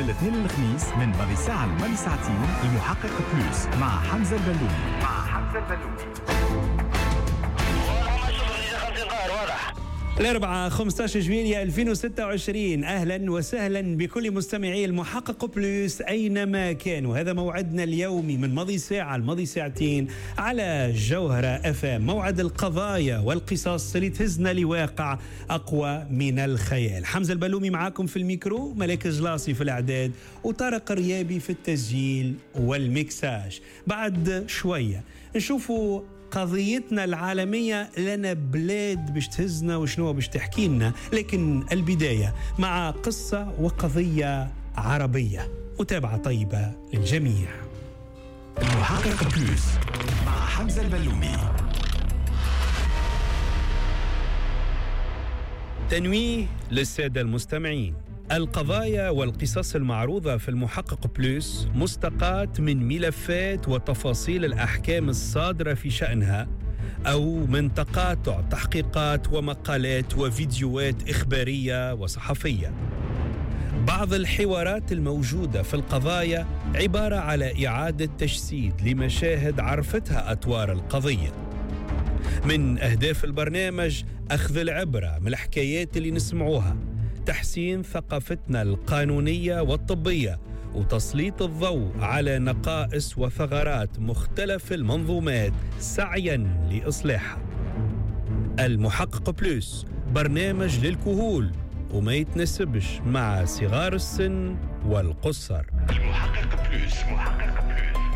الاثنين للخميس من بعد ساعة لبعد ساعتين المحقق بلوس مع حمزة البلومي. الأربعاء 15 جويلية 2026. أهلا وسهلا بكل مستمعي المحقق بلوس أينما كانوا. هذا موعدنا اليومي من ماضي ساعة لماضي ساعتين على جوهرة أفام، موعد القضايا والقصص اللي تهزنا لواقع أقوى من الخيال. حمزة البلومي معاكم في الميكرو، ملك جلاصي في الإعداد، وطارق الريابي في التسجيل والميكساج. بعد شوية نشوفوا قضيتنا العالمية، لنا بلاد باش تهزنا وشنو باش تحكي لنا، لكن البداية مع قصة وقضية عربية. متابعة طيبة للجميع. المحقق بلوس مع حمزة البلومي. تنويه للسادة المستمعين: القضايا والقصص المعروضة في المحقق بلوس مستقاة من ملفات وتفاصيل الأحكام الصادرة في شأنها، أو من تقاطع تحقيقات ومقالات وفيديوهات إخبارية وصحفية. بعض الحوارات الموجودة في القضايا عبارة على إعادة تجسيد لمشاهد عرفتها أطوار القضية. من أهداف البرنامج أخذ العبرة من الحكايات اللي نسمعوها، تحسين ثقافتنا القانونية والطبية، وتسليط الضوء على نقائص وثغرات مختلف المنظومات سعيا لإصلاحها. المحقق بلوس برنامج للكهول وما يتناسبش مع صغار السن والقصر. المحقق بلوس.